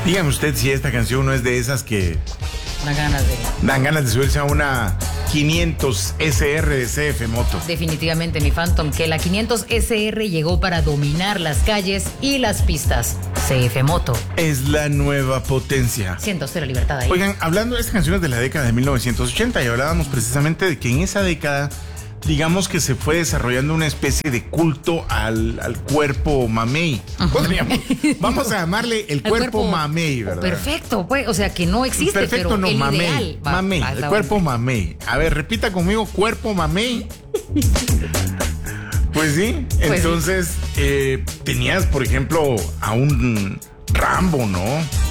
Dígame usted si esta canción no es de esas que dan ganas de subirse a una 500 SR de CF Moto. Definitivamente, mi Phantom, que la 500 SR llegó para dominar las calles y las pistas. CF Moto es la nueva potencia. Sienta usted la libertad ahí. Oigan, hablando de estas canciones de la década de 1980, y hablábamos precisamente de que en esa década, digamos que se fue desarrollando una especie de culto al cuerpo mamey. Vamos a llamarle el cuerpo mamey, ¿verdad? Perfecto, pues, o sea, que no existe, perfecto, pero no, el mamey, ideal. Mamey, el cuerpo mamey. A ver, repita conmigo, cuerpo mamey. Pues sí, entonces tenías, por ejemplo, a un Rambo, ¿no?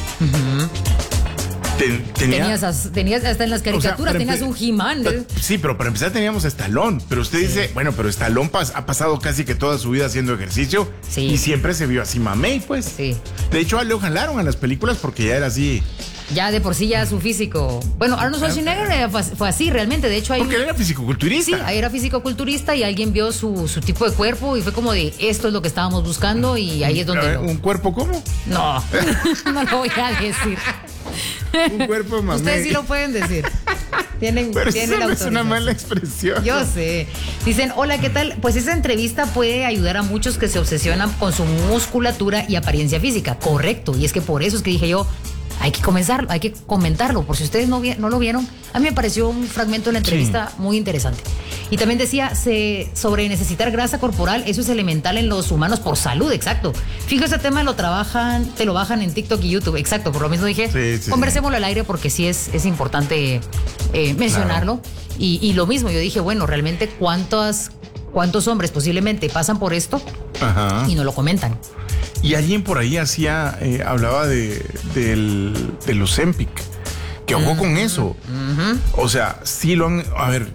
Tenías hasta en las caricaturas, tenías un He-Man. Sí, pero para empezar teníamos a Stallone. Pero usted dice, bueno, pero Stallone ha pasado casi que toda su vida haciendo ejercicio. Sí. Y siempre se vio así mamey, pues. Sí. De hecho, lo jalaron a las películas porque ya era así. Ya de por sí ya su físico. Bueno, Arnold Schwarzenegger fue así realmente. De hecho, porque él era fisicoculturista. Sí, era fisicoculturista y alguien vio su tipo de cuerpo y fue como de esto es lo que estábamos buscando y ahí es donde. ¿Un cuerpo cómo? No, no lo voy a decir. Un cuerpo mamey. Ustedes sí lo pueden decir. Tienen la autorización. Es una mala expresión. Yo sé. Dicen, hola, ¿qué tal? Pues esa entrevista puede ayudar a muchos que se obsesionan con su musculatura y apariencia física. Correcto. Y es que por eso es que dije yo, hay que comentarlo, por si ustedes no lo vieron. A mí me pareció un fragmento de la entrevista muy interesante. Y también decía, sobre necesitar grasa corporal, eso es elemental en los humanos por salud, exacto. Fijo, ese tema te lo bajan en TikTok y YouTube, exacto. Por lo mismo dije, conversémoslo al aire porque sí es importante mencionarlo. Claro. Y lo mismo, yo dije, bueno, realmente ¿cuántos hombres posiblemente pasan por esto? Ajá. Y no lo comentan? Y alguien por ahí hablaba de los Ozempic, que ojo con eso. O sea, sí lo han... A ver,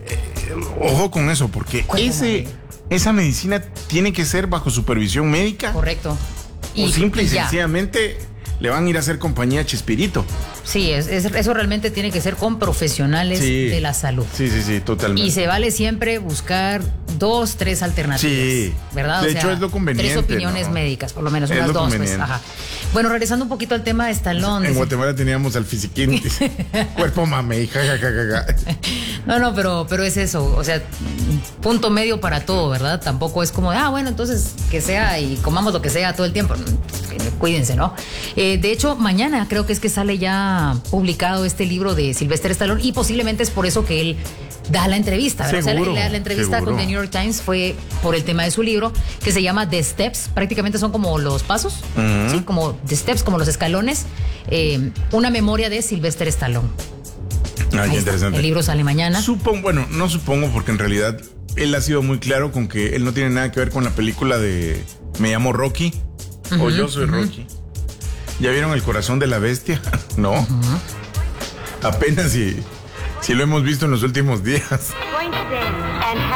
ojo con eso, porque esa medicina tiene que ser bajo supervisión médica. Correcto. O simple y sencillamente le van a ir a hacer compañía a Chespirito. Sí, eso realmente tiene que ser con profesionales de la salud. Sí, totalmente. Y se vale siempre buscar 2, 3 alternativas. Sí. ¿Verdad? De hecho, es lo conveniente. 3 opiniones médicas, por lo menos, unas 2. Pues, ajá. Bueno, regresando un poquito al tema de Stallone. En Guatemala teníamos al fisiquín, cuerpo mamey, jajajaja. No, pero es eso. O sea, punto medio para todo, ¿verdad? Tampoco es como, bueno, entonces que sea y comamos lo que sea todo el tiempo. Cuídense, ¿no? De hecho, mañana creo que es que sale ya publicado este libro de Sylvester Stallone y posiblemente es por eso que él da la entrevista, ¿verdad? Seguro, o sea, la entrevista con The New York Times fue por el tema de su libro que se llama The Steps, prácticamente son como los pasos, ¿sí? Como The Steps, como los escalones, una memoria de Sylvester Stallone. Qué interesante. El libro sale mañana. No supongo porque en realidad él ha sido muy claro con que él no tiene nada que ver con la película de Me llamo Rocky o Yo soy Rocky. ¿Ya vieron El corazón de la bestia? No. Apenas si lo hemos visto en los últimos días.